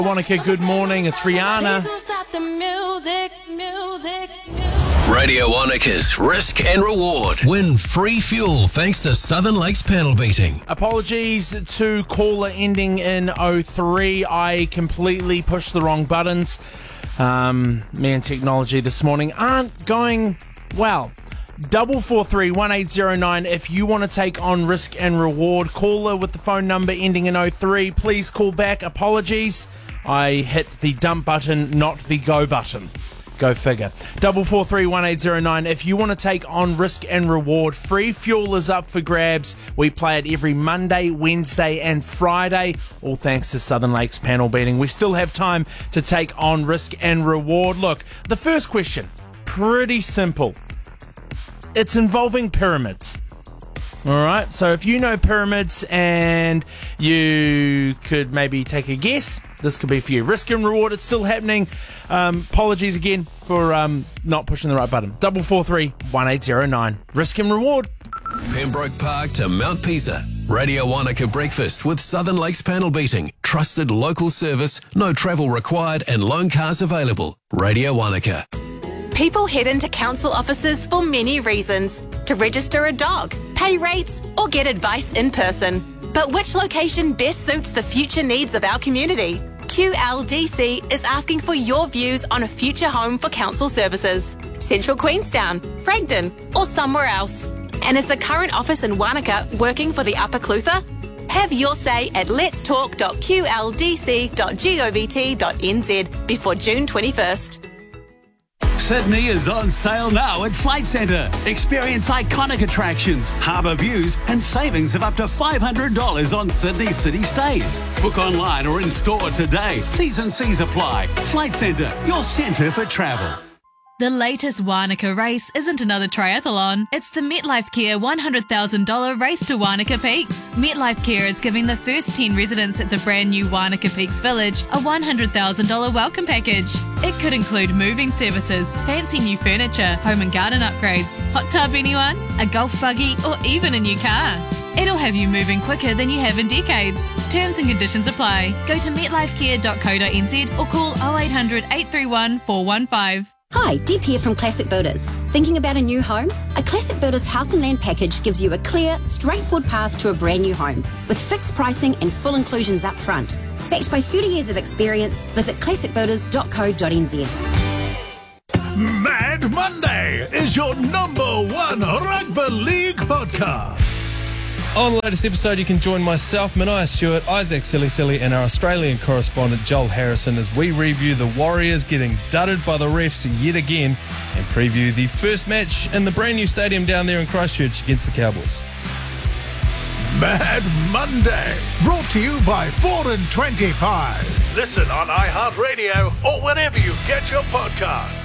Wanaka, good morning. It's Rihanna. Radio Wanaka's Risk and Reward. Win free fuel thanks to Southern Lakes panel beating. Apologies to caller ending in 03. I completely pushed the wrong buttons. Me and technology this morning aren't going well. 443-1809 if you want to take on Risk and Reward. Caller with the phone number ending in 03, please call back. Apologies, I hit the dump button, not the go button. Go figure. 443-1809 if you want to take on Risk and Reward. Free fuel is up for grabs. We play it every Monday, Wednesday and Friday, all thanks to Southern Lakes panel beating. We still have time to take on Risk and Reward. Look, the first question, pretty simple. It's involving pyramids. All right, so if you know pyramids and you could maybe take a guess, this could be for you. Risk and Reward, it's still happening. Apologies again for not pushing the right button. 443-1809. Risk and Reward. Pembroke Park to Mount Pisa. Radio Wanaka breakfast with Southern Lakes panel beating. Trusted local service, no travel required and loan cars available. Radio Wanaka. People head into council offices for many reasons. To register a dog, pay rates, or get advice in person. But which location best suits the future needs of our community? QLDC is asking for your views on a future home for council services. Central Queenstown, Fragden, or somewhere else. And is the current office in Wanaka working for the Upper Clutha? Have your say at letstalk.qldc.govt.nz before June 21st. Sydney is on sale now at Flight Centre. Experience iconic attractions, harbour views and savings of up to $500 on Sydney city stays. Book online or in store today. T's and C's apply. Flight Centre, your centre for travel. The latest Wanaka race isn't another triathlon. It's the MetLife Care $100,000 Race to Wanaka Peaks. MetLife Care is giving the first 10 residents at the brand new Wanaka Peaks Village a $100,000 welcome package. It could include moving services, fancy new furniture, home and garden upgrades, hot tub anyone, a golf buggy or even a new car. It'll have you moving quicker than you have in decades. Terms and conditions apply. Go to metlifecare.co.nz or call 0800 831 415. Hi, Deb here from Classic Builders. Thinking about a new home? A Classic Builders house and land package gives you a clear, straightforward path to a brand new home with fixed pricing and full inclusions up front. Backed by 30 years of experience, visit classicbuilders.co.nz. Mad Monday is your #1 Rugby League podcast. On the latest episode, you can join myself, Mania Stewart, Isaac Silly, and our Australian correspondent, Joel Harrison, as we review the Warriors getting dudded by the refs yet again and preview the first match in the brand new stadium down there in Christchurch against the Cowboys. Mad Monday, brought to you by 4 and 20 Pies. Listen on iHeartRadio or wherever you get your podcasts.